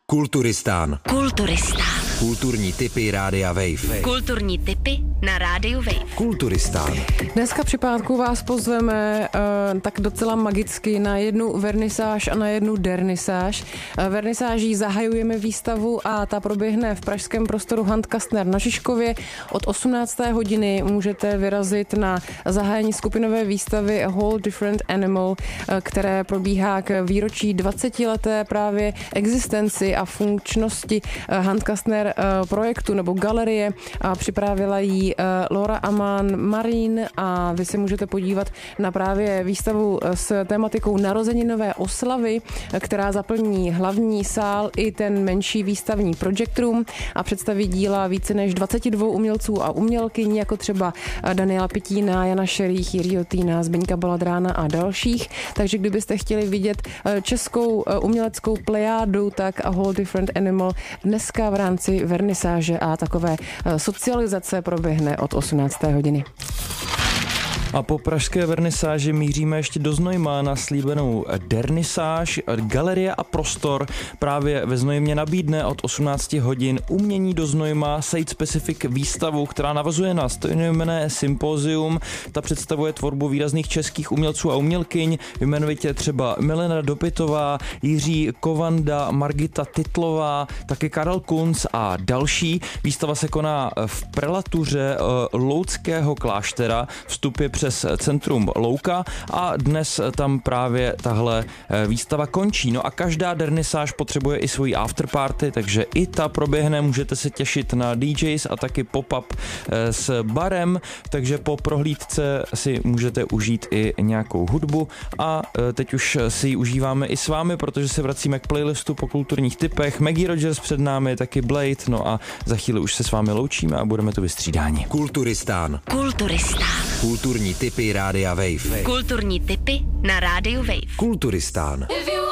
Kulturistán. Kulturní tipy Rádia Wave. Kulturní tipy na Rádiu Wave. Kulturistán. Dneska při pátku vás pozveme tak docela magicky na jednu vernisáž a na jednu dernisáž. Vernisáží zahajujeme výstavu a ta proběhne v pražském prostoru Handkastner na Žižkově. Od 18. hodiny můžete vyrazit na zahájení skupinové výstavy A Whole Different Animal, které probíhá k výročí 20leté právě existenci a funkčnosti Handkastner projektu nebo galerie a připravila ji Laura Aman Marín a vy se můžete podívat na právě výstavu s tématikou narozeninové oslavy, která zaplní hlavní sál i ten menší výstavní project room a představí díla více než 22 umělců a umělkyň, jako třeba Daniela Pitína, Jana Šerých, Jiřího Týna, Zbyňka Baladrána a dalších. Takže kdybyste chtěli vidět českou uměleckou plejádu, tak A Whole Different Animal dneska v rámci vernisáže a takové socializace proběhne od 18. hodiny. A po pražské vernisáži míříme ještě do Znojma na slíbenou dernisáž. Galerie a prostor právě ve Znojmě nabídne od 18 hodin umění do Znojma Site Specific výstavu, která navazuje na stejnojmenné sympózium. Ta představuje tvorbu výrazných českých umělců a umělkyň, jmenovitě třeba Milena Dopitová, Jiří Kovanda, Margita Titlová, taky Karel Kunc a další. Výstava se koná v prelatuře Loudského kláštera. Vstup je přes centrum Louka a dnes tam právě tahle výstava končí. No a každá dernisáž potřebuje i svoji afterparty, takže i ta proběhne, můžete se těšit na DJs a taky pop-up s barem, takže po prohlídce si můžete užít i nějakou hudbu a teď už si ji užíváme i s vámi, protože se vracíme k playlistu po kulturních tipech. Maggie Rogers před námi, taky Blade, no a za chvíli už se s vámi loučíme a budeme tu vystřídáni. Kulturistán. Kulturní tipy Rádia Wave. Kulturní tipy na Rádiu Wave. Kulturistán.